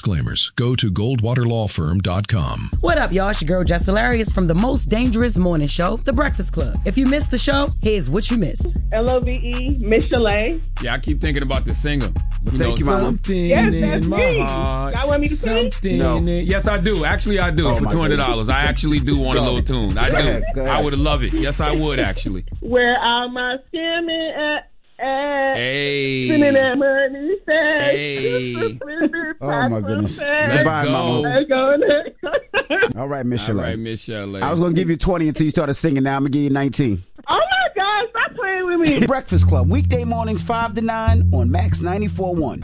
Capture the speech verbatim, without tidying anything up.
disclaimers. Go to goldwater law firm dot com. What up, y'all? It's your girl, Jess Hilarious from the most dangerous morning show, The Breakfast Club. If you missed the show, here's what you missed. L O V E, Miss Chalet. Yeah, I keep thinking about the singer. You Thank know, you, Mama. something Yes, that's in my me. heart. Y'all want me to sing? Something No. in- Yes, I do. Actually, I do. Oh, for my two hundred dollars. I actually do want a Go. little tune. I Go do. ahead, go ahead. I would love it. Yes, I would, actually. Where are my skimming at? at Hey. Spending that money fast. Hey. Oh, my goodness. Let's Goodbye, go. Mama. Let's go. All right, Miss All Chalet. right, Miss Chalet. I was going to give you twenty until you started singing. Now I'm going to give you nineteen. Oh, my God. Stop playing with me. The Breakfast Club, weekday mornings five to nine on Max ninety-four point one.